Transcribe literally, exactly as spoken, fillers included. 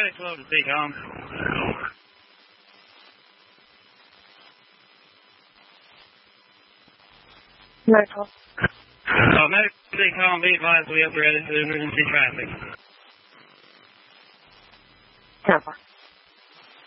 Medic twelve to speak home. Medic twelve. Oh, Medic speak home. Be advised we upgraded to emergency traffic. ten four.